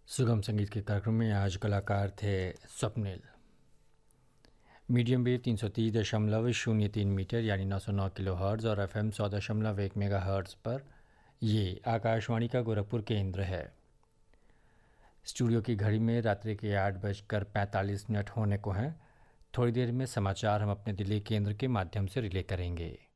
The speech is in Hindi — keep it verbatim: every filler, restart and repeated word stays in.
सुगम संगीत के कार्यक्रम में आज कलाकार थे स्वप्निल। मीडियम वेव तीन सौ तीस दशमलव शून्य तीन मीटर यानी नौ सौ नौ किलो हर्ट्ज़ और एफ एम सौ दशमलव एक मेगा हर्ट्ज़ पर ये आकाशवाणी का गोरखपुर केंद्र है। स्टूडियो की घड़ी में रात्रि के आठ बजकर पैंतालीस मिनट होने को हैं। थोड़ी देर में समाचार हम अपने दिल्ली केंद्र के माध्यम से रिले करेंगे।